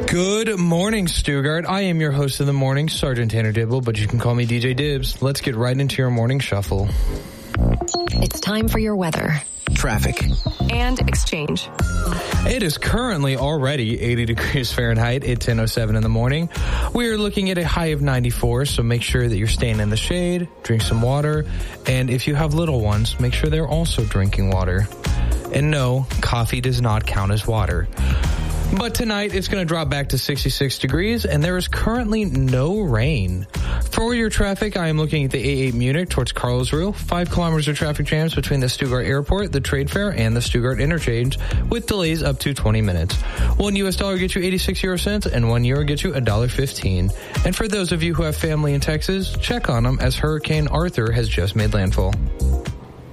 Good morning, Stuttgart. I am your host of the morning, Sergeant Tanner Dibble, but you can call me DJ Dibs. Let's get right into your morning shuffle. It's time for your weather, traffic, and exchange. It is currently already 80 degrees Fahrenheit at 10:07 in the morning. We are looking at a high of 94, so make sure that you're staying in the shade, drink some water, and if you have little ones, make sure they're also drinking water. And no, coffee does not count as water. But tonight, it's going to drop back to 66 degrees, and there is currently no rain. For your traffic, I am looking at the A8 Munich towards Karlsruhe. 5 kilometers of traffic jams between the Stuttgart Airport, the Trade Fair, and the Stuttgart Interchange, with delays up to 20 minutes. $1 gets you 86 euro cents, and €1 gets you $1.15. And for those of you who have family in Texas, check on them as Hurricane Arthur has just made landfall.